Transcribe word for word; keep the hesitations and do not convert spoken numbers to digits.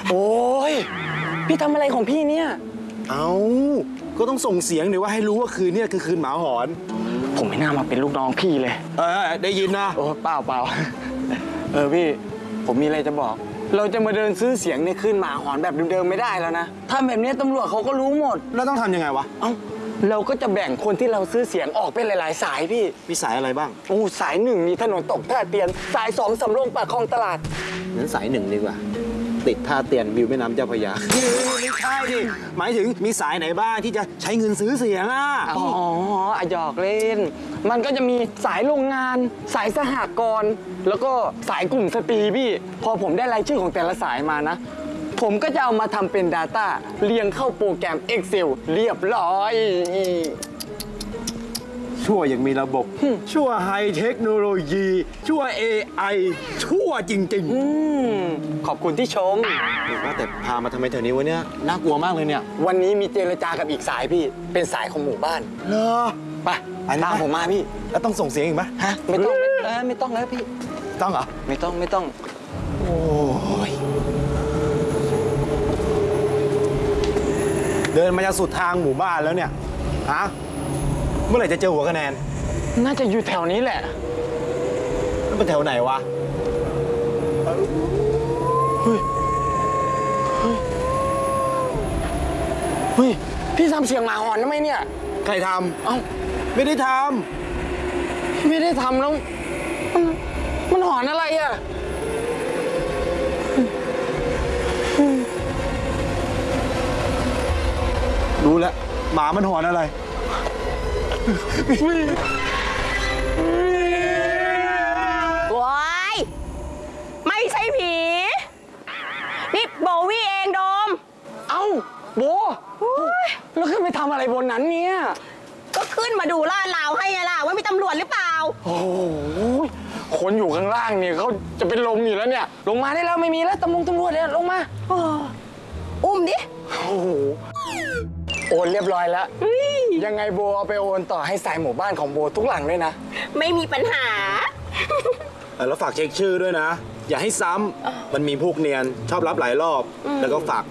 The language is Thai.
โอ้ยพี่ทำอะไรของพี่เนี่ยเอาก็ต้องส่งเสียงหน่อยว่าให้รู้ว่าคืนนี้คือคืนหมาหอนผมไม่น่ามาเป็นลูกน้องพี่เลยเออได้ยินนะโอ้เปล่าเปล่าเออพี่ผมมีอะไรจะบอกเราจะมาเดินซื้อเสียงในคืนหมาหอนแบบเดิมๆไม่ได้แล้วนะถ้าแบบนี้ตำรวจเขาก็รู้หมดแล้วต้องทำยังไงวะเอ้าเราก็จะแบ่งคนที่เราซื้อเสียงออกเป็นหลายๆสายพี่มีสายอะไรบ้างโอ้สายหนึ่งมีถนนตกท่าเตียนสายสองสำโรงปากคลองตลาดงั้นสายหนึ่งดีกว่าติดท่าเตียนวิวแม่น้ำเจ้าพระยาไม่ใช่ดิหมายถึงมีสายไหนบ้างที่จะใช้เงินซื้อเสียงอ่ะอ๋อหยอกเล่นมันก็จะมีสายโรงงานสายสหกรณ์แล้วก็สายกลุ่มสตรีพี่พอผมได้รายชื่อของแต่ละสายมานะผมก็จะเอามาทำเป็น Data เรียงเข้าโปรแกรม Excel เรียบร้อยชั่วยังมีระบบชั่วไฮเทคโนโลยีชั่ว เอ ไอ ชั่วจริงๆขอบคุณที่ชมว่าแต่พามาทำไมแถวนี้วะเนี่ยน่ากลัวมากเลยเนี่ยวันนี้มีเจรจากับอีกสายพี่เป็นสายของหมู่บ้านเหรอไปตามผมมาพี่แล้วต้องส่งเสียงอีกไหมฮะไม่ต้องเออไม่ต้องแล้วพี่ต้องเหรอไม่ต้องไม่ต้องโอ้ยเดินมาจะสุดทางหมู่บ้านแล้วเนี่ยฮะเมื่อไหร่จะเจอหัวคะแนนน่าจะอยู่แถวนี้แหละแล้วเป็นแถวไหนวะเฮ้ยเฮ้ยพี่ทำเสียงหมาหอนทำไมเนี่ยใครทำเอ้าไม่ได้ทำไม่ได้ทำแล้วมันมันหอนอะไรอ่ะรู้แล้วหมามันหอนอะไรว้ายไม่ใช่ผีนี่โบวี่เองโดมเอ้าโบแล้วขึ้นไปทำอะไรบนนั้นเนี่ยก็ขึ้นมาดูลาดราวให้ไงล่ะว่ามีตำรวจหรือเปล่าโอ้โหคนอยู่ข้างล่างเนี่ยเขาจะเป็นลมอยู่แล้วเนี่ยลงมาได้แล้วไม่มีแล้วตำรวจตำรวจเนี่ยลงมาอุ้มดิโอ้โหโอนเรียบร้อยแล้วยังไงโบเอาไปโอนต่อให้สายหมู่บ้านของโบทุกหลังด้วยนะไม่มีปัญหาแล้วฝากเช็คชื่อด้วยนะอย่าให้ซ้ำมันมีพวกเนียนชอบรับหลายรอบแล้วก็ฝาก